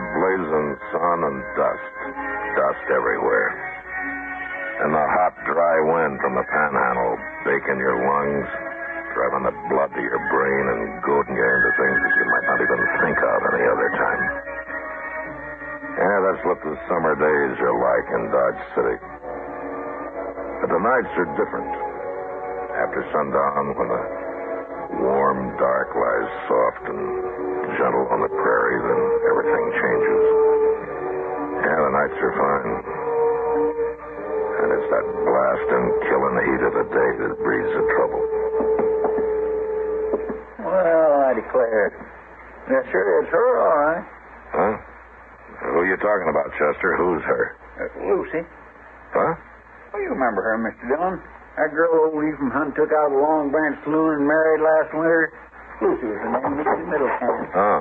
the blazing sun and dust. Dust everywhere. And the hot, dry wind from the panhandle baking your lungs, driving the blood to your brain and goading you into things that you might not even think of any other time. Yeah, that's what the summer days are like in Dodge City. But the nights are different. After sundown, when the warm dark lies soft and gentle on the prairie, then everything changes. Yeah, the nights are fine. And it's that blasting, killing heat of the day that breeds the trouble. Well, I declare. Yeah, sure is her, all right. Huh? Who are you talking about, Chester? Who's her? Lucy. Huh? Well, you remember her, Mr. Dillon. That girl old Lee from Hunt took out of the Long Branch Saloon and married last winter. Lucy was her name, Mrs. Middleton. Oh.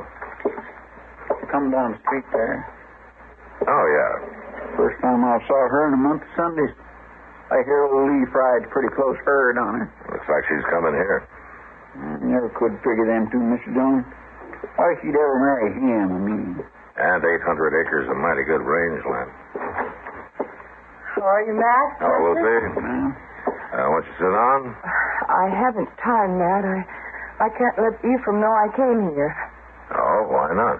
Come down the street there. Oh, yeah. First time I saw her in a month of Sundays. I hear old Lee Fried's pretty close herd on her. Looks like she's coming here. Never could figure them two, Mr. Dillon. Why she'd ever marry him, I mean. And 800 acres of mighty good rangeland. How are you, Matt? Hello, Lucy. Won't you sit down? I haven't time, Matt. I can't let Ephraim know I came here. Oh, why not?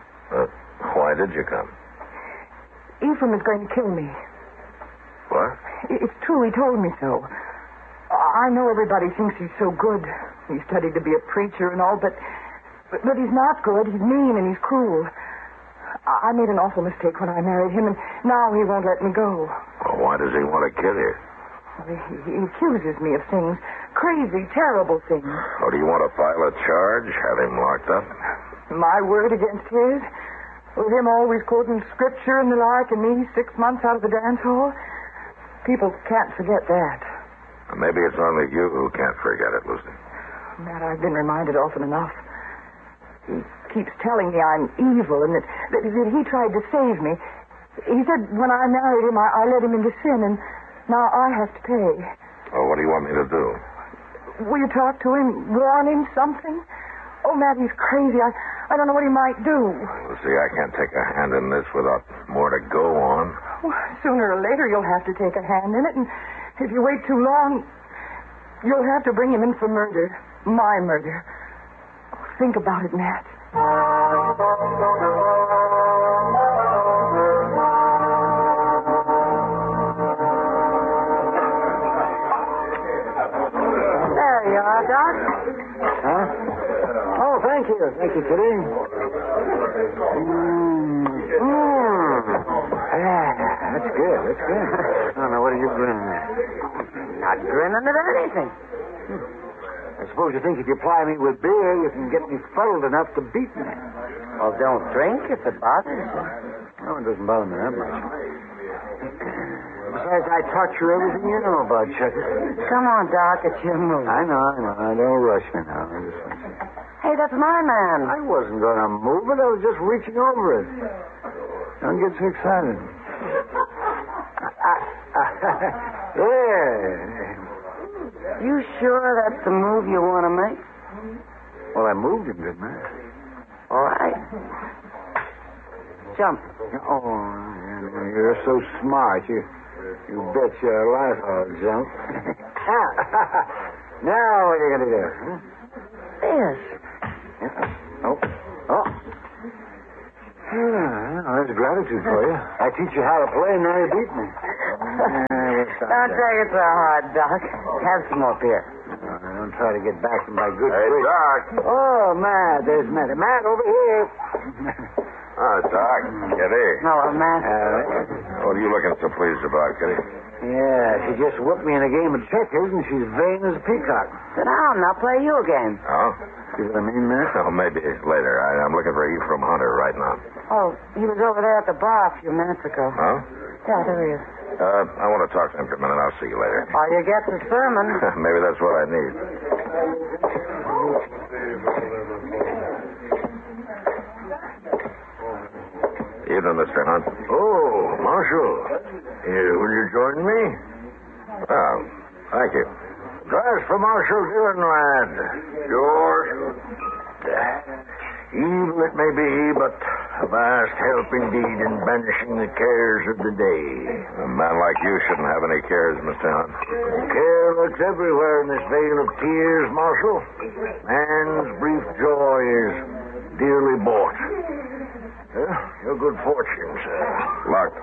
Why did you come? Ephraim is going to kill me. What? It's true. He told me so. I know everybody thinks he's so good. He studied to be a preacher and all, but he's not good. He's mean and he's cruel. I made an awful mistake when I married him, and now he won't let me go. Well, why does he want to kill you? Well, he accuses me of things. Crazy, terrible things. Oh, do you want to file a charge? Have him locked up? My word against his? With him always quoting scripture and the like, and me 6 months out of the dance hall? People can't forget that. Maybe it's only you who can't forget it, Lucy. Matt, I've been reminded often enough. He keeps telling me I'm evil and that he tried to save me. He said when I married him, I led him into sin, and now I have to pay. Well, what do you want me to do? Will you talk to him? Warn him something? Oh, Matt, he's crazy. I don't know what he might do. Lucy, I can't take a hand in this without more to go on. Well, sooner or later, you'll have to take a hand in it, and if you wait too long, you'll have to bring him in for murder. My murder. Think about it, Matt. There you are, Doc. Huh? Oh, thank you. Thank you, Kitty. That's good. That's good. Oh, now, what are you grinning at? Not grinning at anything. I suppose you think if you ply me with beer, you can get me fuddled enough to beat me. Well, don't drink if it bothers you. No, it doesn't bother me that much. Besides, I taught you everything you know about Chucky. Come on, Doc, it's your move. I know. Don't rush me now. Hey, that's my man. I wasn't going to move it. I was just reaching over it. Don't get so excited. There. You sure that's the move you want to make? Well, I moved him, didn't I? All right. Jump. Oh, you're so smart. You bet your life I'll jump. Now what are you going to do? Huh? This. Oh. There's gratitude for you. I teach you how to play, and now you beat me. Don't take it so hard, Doc. Have some more beer. Don't try to get back from my good Hey, trick. Doc. Oh, Matt. There's Matt. Matt, over here. Oh, Doc. Kitty. Hello, Matt. What are you looking so pleased about, Kitty? Yeah, she just whooped me in a game of checkers, and she's vain as a peacock. Sit down. I'll play you a game. Oh? See what I mean, Matt? Oh, maybe later. I'm looking for Ephraim Hunter right now. Oh, he was over there at the bar a few minutes ago. Huh? Yeah, there he is. I want to talk to him for a minute. I'll see you later. While you get the sermon. Maybe that's what I need. Evening, Mr. Hunt. Oh, Marshal. Will you join me? Well, thank you. Glass for Marshal Dillon, lad. Sure. Evil it may be, but A vast help indeed in banishing the cares of the day. A man like you shouldn't have any cares, Mr. Hunt. Care lurks everywhere in this vale of tears, Marshal. Man's brief joy is dearly bought. Your good fortune, sir. Locked.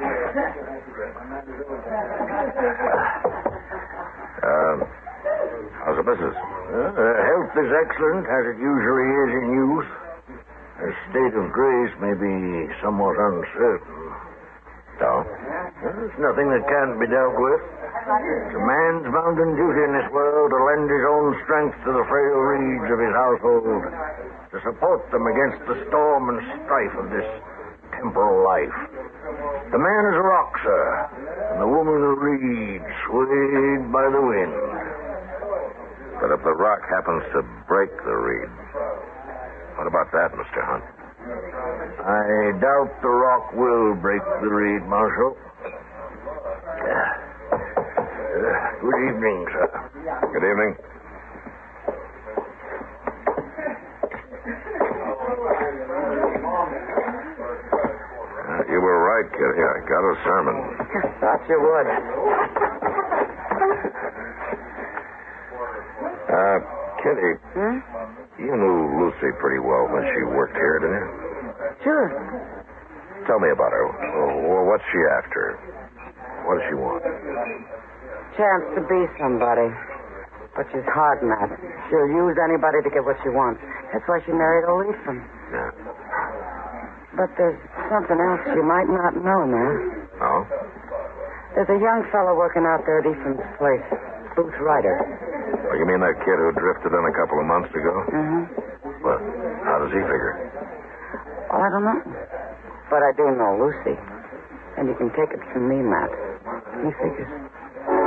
How's the missus? Health is excellent, as it usually is in youth. Her state of grace may be somewhat uncertain. No? There's nothing that can't be dealt with. It's a man's bounden duty in this world to lend his own strength to the frail reeds of his household, to support them against the storm and strife of this temporal life. The man is a rock, sir, and the woman a reed swayed by the wind. But if the rock happens to break the reed, what about that, Mr. Hunt? I doubt the rock will break the reed, Marshal. Good evening, sir. Good evening. You were right, Kitty. I got a sermon. Thought you would. Kitty, you knew Lucy pretty well when she worked here, didn't you? Sure. Tell me about her. What's she after? What does she want? Chance to be somebody. But she's hard, Matt. She'll use anybody to get what she wants. That's why she married old Ephraim. Yeah. But there's something else you might not know, Matt. Oh? There's a young fellow working out there at Ephraim's place, Booth Ryder. Oh, you mean that kid who drifted in a couple of months ago? Mm-hmm. Well, how does he figure? Well, I don't know. But I do know Lucy. And you can take it from me, Matt. He figures.